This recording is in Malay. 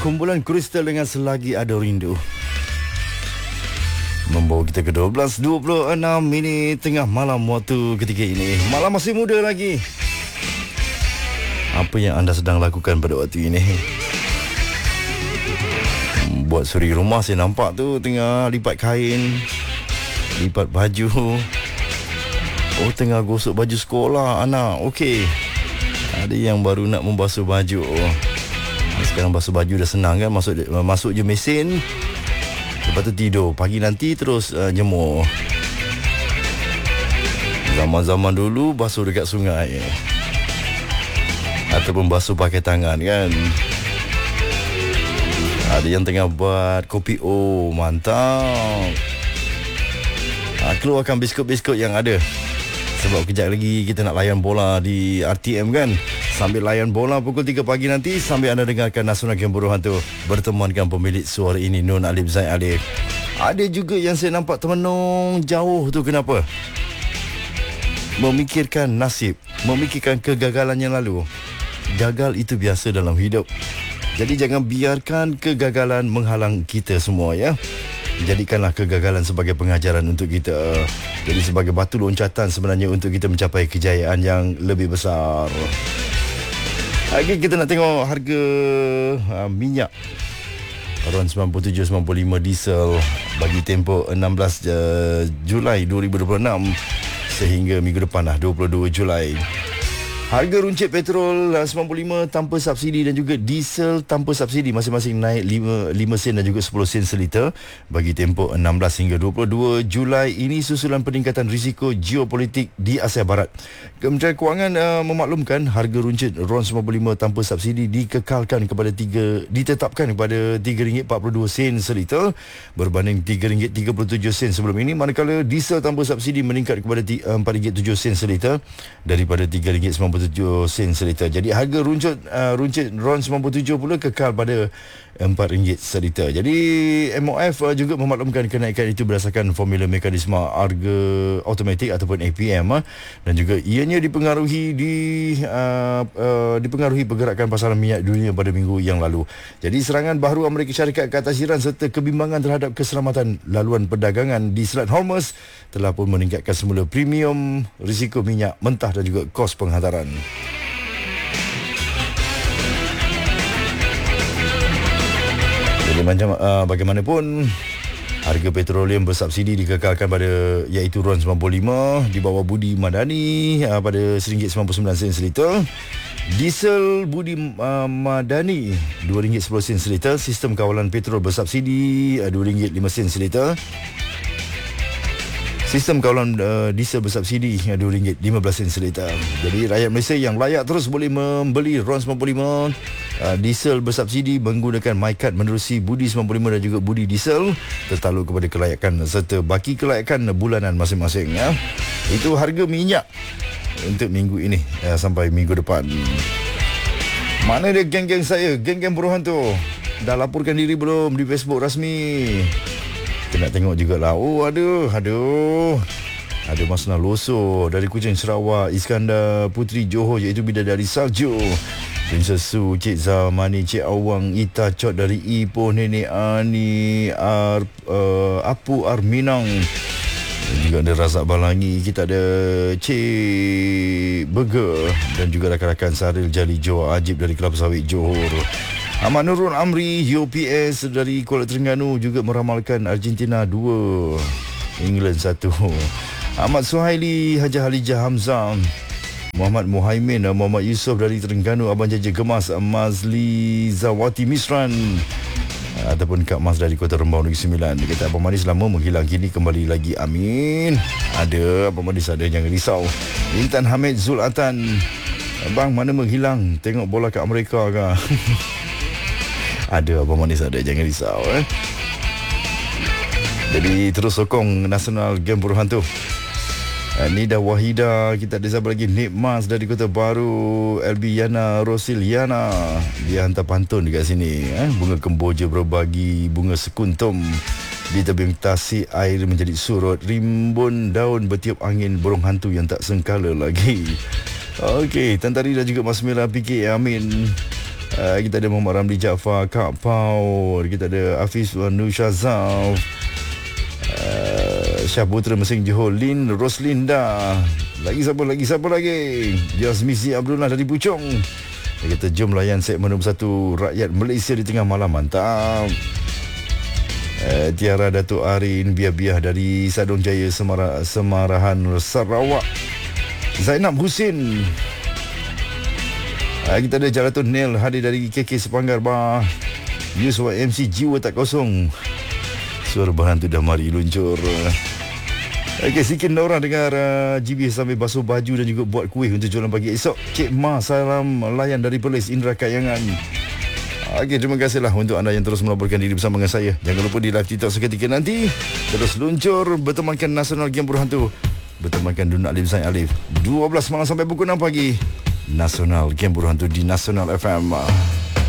kumpulan Kristal dengan Selagi Ada Rindu membawa kita ke 12.26 tengah malam waktu ketika ini. Malam masih muda lagi. Apa yang anda sedang lakukan pada waktu ini? Buat suri rumah saya nampak tu tengah lipat kain, lipat baju. Oh, tengah gosok baju sekolah anak. Okey. Ada yang baru nak membasuh baju. Sekarang basuh baju dah senang kan, masuk je mesin, lepas tu tidur. Pagi nanti terus jemur. Zaman-zaman dulu basuh dekat sungai ataupun basuh pakai tangan kan. Ada yang tengah buat kopi. Oh, mantap. Keluarkan biskut-biskut yang ada, sebab kejap lagi kita nak layan bola di RTM kan. Sambil layan bola pukul 3 pagi nanti, sambil anda dengarkan Nasional Game Buruh Hantu bertemankan pemilik suara ini, Nun Alif Zaid Alif. Ada juga yang saya nampak termenung jauh tu, kenapa? Memikirkan nasib, memikirkan kegagalan yang lalu. Gagal itu biasa dalam hidup. Jadi jangan biarkan kegagalan menghalang kita semua ya. Jadikanlah kegagalan sebagai pengajaran untuk kita. Jadi sebagai batu loncatan sebenarnya untuk kita mencapai kejayaan yang lebih besar. Okay, kita nak tengok harga minyak RON 97.95 diesel bagi tempoh 16 Julai 2026 sehingga minggu depan 22 Julai. Harga runcit petrol 95 tanpa subsidi dan juga diesel tanpa subsidi masing-masing naik 5 sen dan juga 10 sen seliter bagi tempoh 16 hingga 22 Julai ini susulan peningkatan risiko geopolitik di Asia Barat. Kementerian Kewangan memaklumkan harga runcit RON 95 tanpa subsidi ditetapkan kepada RM3.42 seliter berbanding RM3.37 sebelum ini, manakala diesel tanpa subsidi meningkat kepada RM4.07 seliter daripada RM3.97 seliter. Jadi harga runcit RON 97 pula kekal pada RM4 seliter. Jadi MOF juga memaklumkan kenaikan itu berdasarkan formula mekanisme harga automatik ataupun APM dan juga ianya dipengaruhi pergerakan pasaran minyak dunia pada minggu yang lalu. Jadi serangan baharu Amerika Syarikat ke atas Iran serta kebimbangan terhadap keselamatan laluan perdagangan di Selat Hormuz telah pun meningkatkan semula premium risiko minyak mentah dan juga kos penghantaran. Jadi bagaimanapun harga petroleum bersubsidi dikekalkan pada iaitu RON 95 di bawah Budi Madani pada RM1.99 seliter. Diesel Budi Madani RM2.10 seliter. Sistem kawalan petrol bersubsidi RM2.05 seliter. Sistem kawalan diesel bersubsidi RM2.15 seliter. Jadi rakyat Malaysia yang layak terus boleh membeli RON 95 diesel bersubsidi menggunakan MyCard menerusi Budi 95 dan juga Budi Diesel tertakluk kepada kelayakan serta baki kelayakan bulanan masing-masing ya. Itu harga minyak untuk minggu ini sampai minggu depan. Mana dia geng-geng saya, geng-geng Buruh Hantu? Dah laporkan diri belum di Facebook rasmi? Kita nak tengok jugalah. Oh, aduh. Ada Masna Loso dari Kuching Sarawak, Iskandar Putri Johor iaitu Bidadari Salju, Princess Su, Cik Zamani, Cik Awang, Ita Cot dari Ipoh, Nenek Ani, Apu Arminang. Dan juga ada Razak Balangi, kita ada Cik Burger dan juga rakan-rakan Saril Jali Johor, Ajib dari Kelapa Sawit Johor. Ahmad Nurul Amri UPS dari Kuala Terengganu juga meramalkan Argentina 2, England 1. Ahmad Suhaili, Hajah Halijah Hamzah, Muhammad Muhaimin, Muhammad Yusof dari Terengganu, Abang Jaja Gemas, Mazli Zawati Misran ataupun Kak Mas dari Kota Rembau Negeri Sembilan. Dia kata Abang Manis lama menghilang, kini kembali lagi, amin. Ada Abang Manis, ada, jangan risau. Intan Hamid Zulatan, Abang mana menghilang, tengok bola kat Amerika ke? Ada Abang Manis, ada, jangan risau Jadi terus sokong Nasional Game Buruh Hantu. Nida Wahida, kita ada siapa lagi? Nik Mas dari Kota Baru, LB Yana Rosiliana, dia hantar pantun dekat sini. Bunga kemboja berbagi, bunga sekuntum di tebing tasik, air menjadi surut, rimbun daun bertiup angin, burung hantu yang tak sengkala lagi. Okey, Tan Tari dan juga Mas Mira PK Amin. Kita ada Muhammad Ramli Jaafar, Kak Pau, kita ada Hafiz Nur Syazaf, Syah Putra Mesing Johor, Lin Roslinda. Lagi siapa lagi? Jasmizi Abdullah dari Puchong. Dia kata jom layan segmen nombor 1 Rakyat Malaysia di Tengah Malam. Mantap. Tiara Datuk Arin Biah-Biah dari Sadong Jaya, Semarahan Sarawak. Zainab Husin. Kita ada Jalatun Nel hadir dari KK Sepanggar Bah. Yusuf MC Jiwa Tak Kosong. Suara berhantu dah mari luncur. Okey, sikit orang dengar GB sambil basuh baju dan juga buat kuih untuk jualan pagi esok. Cik Ma, salam layan dari Perlis, Indra Kayangan. Okey, terima kasihlah untuk anda yang terus melaporkan diri bersama dengan saya. Jangan lupa di live TikTok seketika nanti. Terus luncur bertemankan Nasional Game Berhantu. Bertemankan Dun Alim Sain Alif. 12 malam sampai pukul 6 pagi. Nasional Game Berhantu di Nasional FM.